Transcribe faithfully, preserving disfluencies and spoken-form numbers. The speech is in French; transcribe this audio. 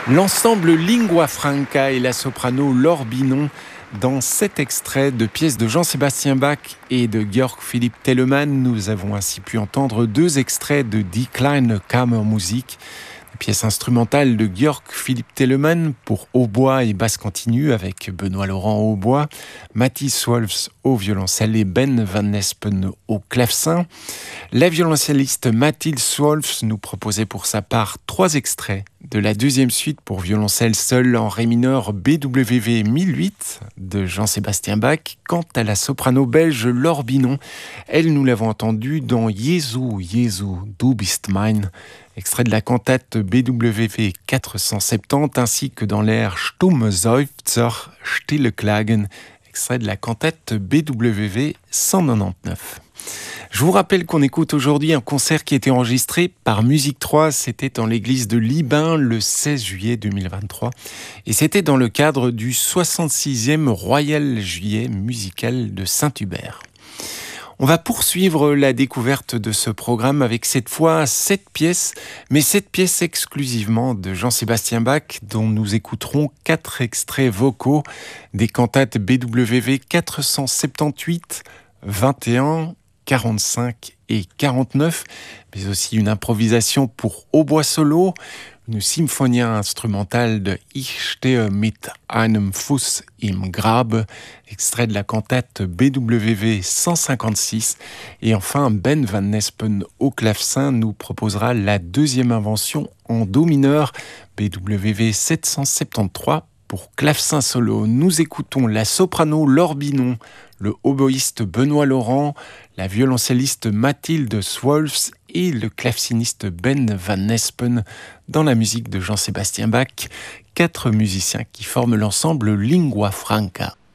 L'ensemble Lingua Franca et la soprano Laure Binon dans cet extrait de pièces de Jean-Sébastien Bach et de Georg Philipp Telemann. Nous avons ainsi pu entendre deux extraits de Die kleine Kammermusik, pièce instrumentale de Georg Philipp Telemann pour hautbois et basse continue avec Benoît Laurent au hautbois, Mathis Wolfs au violoncelle et Ben Van Espen au clavecin. La violoncelliste Mathilde Wolfs nous proposait pour sa part trois extraits de la deuxième suite pour violoncelle seul en ré mineur B W V mille huit de Jean-Sébastien Bach. Quant à la soprano belge Laure Binon, elle, nous l'avons entendue dans Jesu, Jesu, du bist mein, extrait de la cantate B W V quatre cent soixante-dix, ainsi que dans l'air Stumme Seufzer, Stille Klagen, extrait de la cantate B W V cent quatre-vingt-dix-neuf. Je vous rappelle qu'on écoute aujourd'hui un concert qui a été enregistré par Musique trois. C'était en l'église de Libin le seize juillet deux mille vingt-trois. Et c'était dans le cadre du soixante-sixième Royal Juillet musical de Saint-Hubert. On va poursuivre la découverte de ce programme avec cette fois sept pièces, mais sept pièces exclusivement de Jean-Sébastien Bach, dont nous écouterons quatre extraits vocaux des cantates B W V quatre cent soixante-dix-huit, vingt et un, quarante-cinq et quarante-neuf, mais aussi une improvisation pour hautbois solo, une symphonia instrumentale de Ich stehe mit einem Fuß im Grab, extrait de la cantate B W V cent cinquante-six, et enfin Ben Van Espen au clavecin nous proposera la deuxième invention en do mineur B W V sept cent soixante-treize pour clavecin solo. Nous écoutons la soprano Laure Binon, le oboïste Benoît Laurent, la violoncelliste Mathilde Wolfs et le claveciniste Ben Van Espen dans la musique de Jean-Sébastien Bach, quatre musiciens qui forment l'ensemble Lingua Franca.